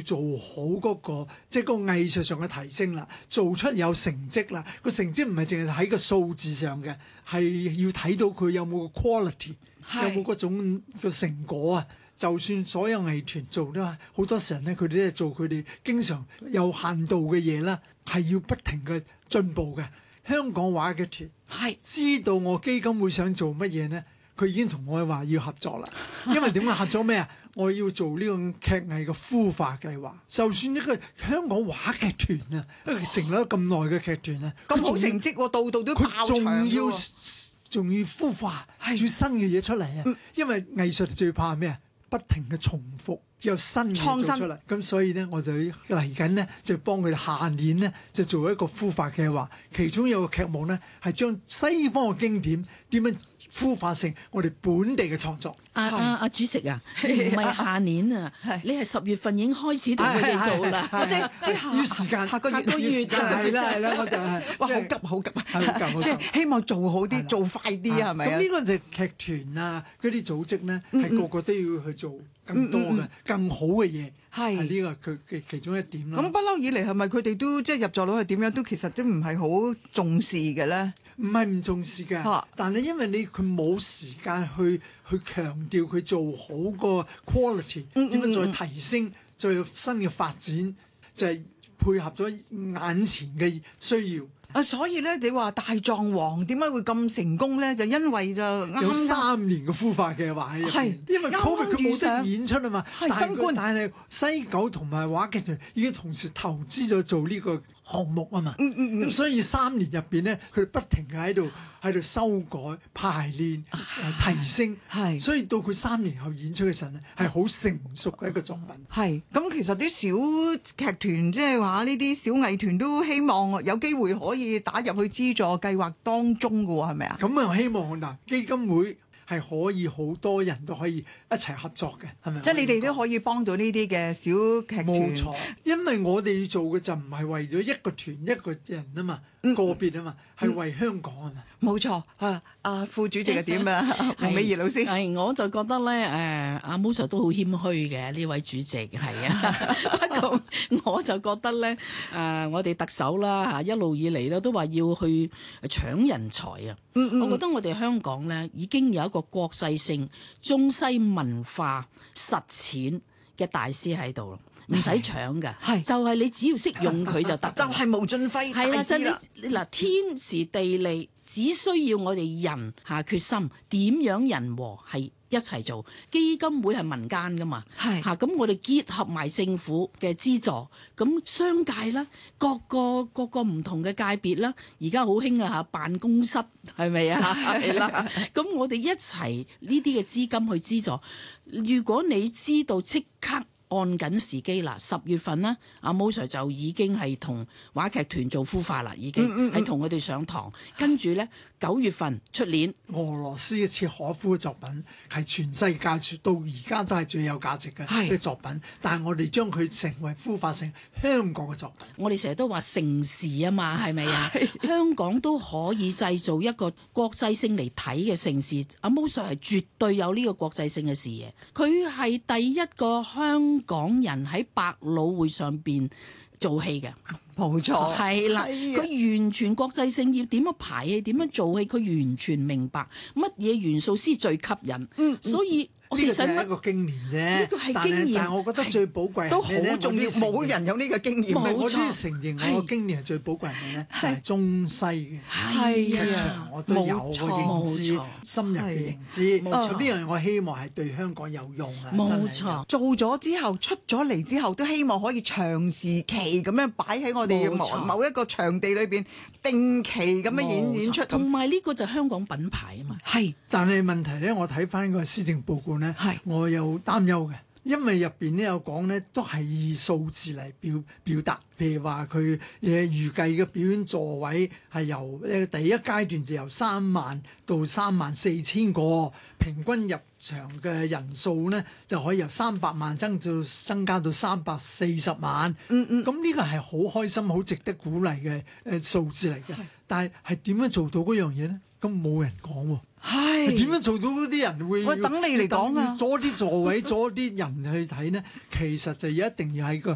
做好嗰個即係個藝術上嘅提升啦，做出有成績啦。個成績唔係淨係喺個數字上嘅，係要睇到佢有冇個 quality，有冇嗰種個成果啊。就算所有藝團做都係好多時候咧，佢哋都係做佢哋經常有限度嘅嘢啦，係要不停嘅進步嘅。香港話劇團係知道我基金會想做乜嘢咧，佢已經同我話要合作啦。因為點解合作咩啊？我要做呢個劇藝嘅孵化計劃。就算一個香港話劇團啊，一個成立咗咁耐嘅劇團啊， 咁好成績喎，度度都爆場喎， 仲要孵化，要新嘅嘢出嚟啊！因為藝術最怕咩啊？不停嘅重複，有新嘅嘢做出嚟。咁所以咧，我就嚟緊咧，就幫佢哋下年咧，就做一個孵化計劃。其中有個劇目咧，係將西方嘅經典點樣孵化成我哋本地嘅創作。 主席啊，唔係下年啊，你係10月份已經開始同佢哋做啦。 我即係要時間， 下個月係啦，我就係哇，好急，即係希望做好啲，做快啲係咪啊？ 咁呢個就係劇團啊，嗰啲組織咧，係個個都要去做更多嘅、更好嘅嘢。係呢個佢其中一點啦。 咁不嬲以嚟係咪佢哋都即係入座率係點樣？都其實都唔係好重視嘅咧。 唔係唔重視嘅，但係因為佢冇時間去強調佢做好個 quality，點樣再提升，再有新嘅發展，就係配合咗眼前嘅需要。 所以咧，你話大狀王點解會咁成功咧？就因為就有3年嘅孵化嘅話喺入邊，因為佢冇得演出啊嘛。 係新冠， 但係西九同埋話劇團已經同時投資咗做呢個項目啊嘛。咁所以3年入邊咧，佢不停喺度修改、排練、提升。所以到佢3年後演出嘅時候咧，係好成熟嘅一個作品。 咁其實啲小劇團即係話呢啲小藝團都希望有機會可以打入去資助計劃當中嘅喎，係咪啊？ 咁啊，希望嗱基金會係可以好多人都可以一齊合作嘅，係咪？ 即係你哋都可以幫到呢啲嘅小劇團。 冇錯，因為我哋做嘅就唔係為咗一個團一個人啊嘛，個別啊嘛，係為香港啊嘛。 冇錯副主席係點啊？黃美儀老師我就覺得咧阿 Mo Sir 都好謙虛嘅呢位主席係啊。不過我就覺得咧我哋特首啦一路以嚟咧都話要去搶人才啊。我覺得我哋香港咧已經有一個國際性中西文化實踐嘅大師喺度咯，唔使搶㗎，就係你只要識用佢就得， 就係毛俊輝大師啦。 嗱，天時地利，只需要我哋人下決心，點樣人和係一齊做。基金會係民間㗎嘛，咁我哋結合埋政府嘅資助，咁商界啦，各個唔同嘅界別啦，而家好興啊辦公室係咪啊？係啦，咁我哋一齊呢啲嘅資金去資助。如果你知道即刻按緊時機啦，10月份呢，阿 Mo Sir 就已經係同話劇團做孵化啦，已經係同佢哋上堂，跟住呢9月份出年俄羅斯嘅切可夫嘅作品係全世界到而家都係最有價值嘅作品，但係我哋將佢成為孵化成香港嘅作品。 我哋成日都話盛事啊嘛，係咪啊？香港都可以製造一個國際性嚟睇嘅盛事。阿 Mo Sir 係絕對有呢個國際性嘅視野，佢係第一個香港人喺百老匯上邊做戲嘅。 冇錯， 係啦，佢完全國際性，要點樣排戲，點樣做戲，佢完全明白乜嘢元素先最吸引。所以我哋使乜一個經驗啫？ 呢個係經驗， 但係我覺得最寶貴都好重要，冇人有呢個經驗。 我都要承認我個經驗係最寶貴嘅咧，就係中西嘅劇場，我都有個認知，深入嘅認知。冇錯，呢樣我希望係對香港有用啊！ 冇錯， 做咗之後出咗嚟之後，都希望可以長時期咁樣擺喺我哋某一個場地裏邊，定期咁樣演出。 同埋呢個就香港品牌啊嘛。 但係問題咧，我睇翻個施政報告咧，我有擔憂嘅，因為入邊咧有講咧，都係以數字嚟表達。譬如話佢預計嘅表演座位係由第一階段就由3萬到34000個，平均入場嘅人數咧就可以由300萬增加到340萬。咁呢個係好開心、好值得鼓勵嘅數字嚟嘅。但係點樣做到嗰樣嘢咧？咁冇人講喎。點樣做到嗰啲人會？ 等你嚟講啊！ 阻啲座位，阻啲人去睇呢？其實就一定要喺個